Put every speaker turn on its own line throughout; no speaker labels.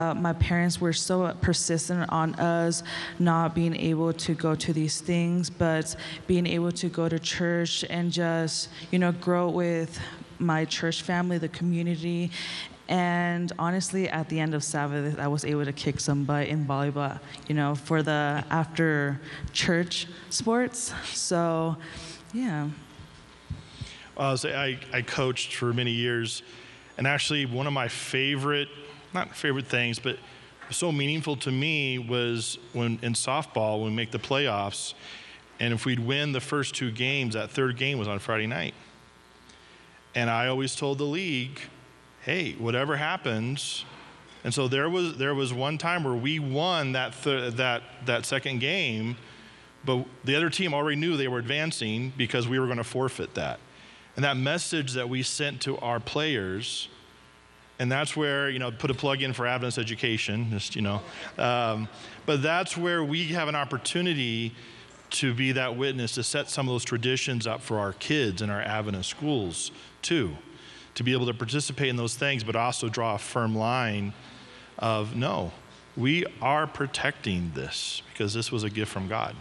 My parents were so persistent on us not being able to go to these things, but being able to go to church and just, grow with my church family, the community. And honestly, at the end of Sabbath, I was able to kick some butt in volleyball, for the after church sports. So, yeah.
I coached for many years, and actually one of my not favorite things, but so meaningful to me was when in softball, when we make the playoffs, and if we'd win the first two games, that third game was on Friday night. And I always told the league, hey, whatever happens. And so there was one time where we won that second game, but the other team already knew they were advancing because we were going to forfeit that. And that message that we sent to our players, and that's where, put a plug in for Adventist education, but that's where we have an opportunity to be that witness, to set some of those traditions up for our kids in our Adventist schools too, to be able to participate in those things, but also draw a firm line of, no, we are protecting this because this was a gift from God.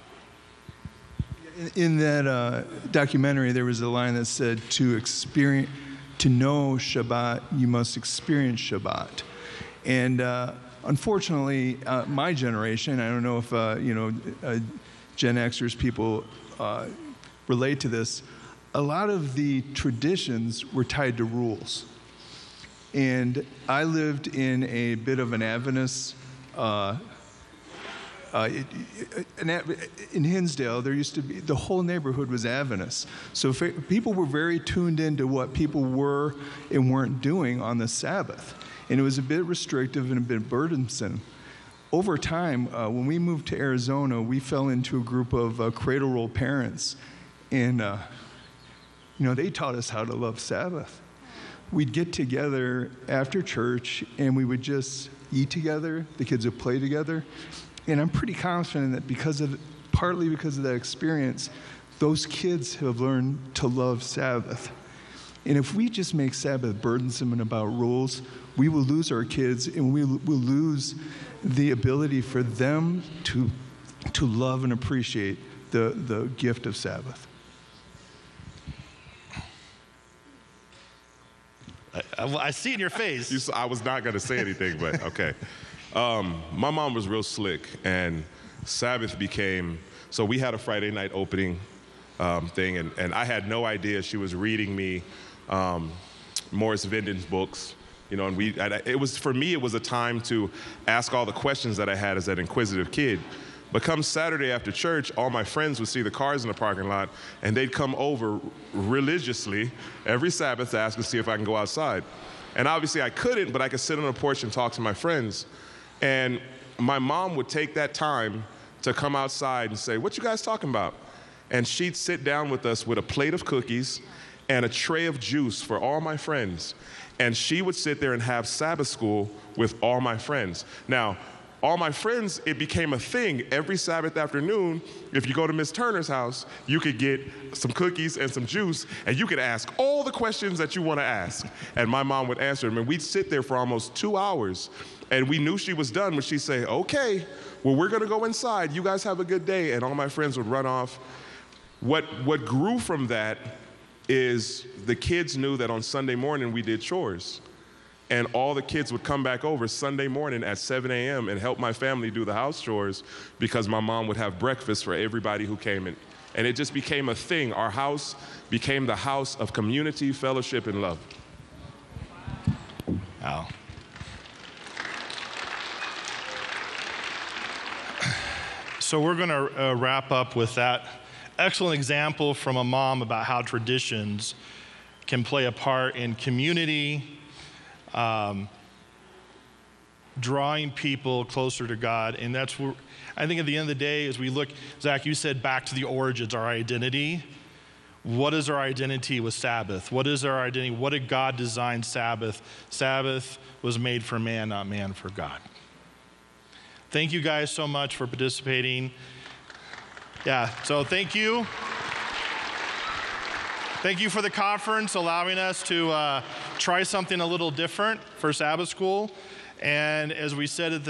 In that documentary, there was a line that said, to know Shabbat, you must experience Shabbat. And unfortunately, my generation, I don't know if, Gen Xers people relate to this, a lot of the traditions were tied to rules. And I lived in a bit of an Adventist, in Hinsdale, there used to be, the whole neighborhood was Adventist. So people were very tuned into what people were and weren't doing on the Sabbath. And it was a bit restrictive and a bit burdensome. Over time, when we moved to Arizona, we fell into a group of cradle roll parents. And, they taught us how to love Sabbath. We'd get together after church and we would just eat together. The kids would play together. And I'm pretty confident that partly because of that experience, those kids have learned to love Sabbath. And if we just make Sabbath burdensome and about rules, we will lose our kids and we will lose the ability for them to love and appreciate the gift of Sabbath.
I see it in your face.
I was not going to say anything, but okay. My mom was real slick, and Sabbath so we had a Friday night opening thing, and I had no idea she was reading me Morris Vinden's books, and for me, it was a time to ask all the questions that I had as that inquisitive kid. But come Saturday after church, all my friends would see the cars in the parking lot, and they'd come over religiously every Sabbath to ask to see if I can go outside. And obviously I couldn't, but I could sit on the porch and talk to my friends. And my mom would take that time to come outside and say, "What you guys talking about?" And she'd sit down with us with a plate of cookies and a tray of juice for all my friends. And she would sit there and have Sabbath school with all my friends. Now, all my friends, it became a thing. Every Sabbath afternoon, if you go to Miss Turner's house, you could get some cookies and some juice, and you could ask all the questions that you want to ask. And my mom would answer them, and we'd sit there for almost 2 hours. And we knew she was done when she'd say, "Okay, well, we're going to go inside. You guys have a good day." And all my friends would run off. What grew from that is the kids knew that on Sunday morning we did chores. And all the kids would come back over Sunday morning at 7 a.m. and help my family do the house chores because my mom would have breakfast for everybody who came in. And it just became a thing. Our house became the house of community, fellowship, and love.
Wow. So we're going to wrap up with that excellent example from a mom about how traditions can play a part in community, drawing people closer to God. And that's where I think at the end of the day, as we look, Zach, you said back to the origins, our identity. What is our identity with Sabbath? What is our identity? What did God design Sabbath? Sabbath was made for man, not man for God. Thank you guys so much for participating. Yeah, so thank you. Thank you for the conference, allowing us to try something a little different for Sabbath school. And as we said at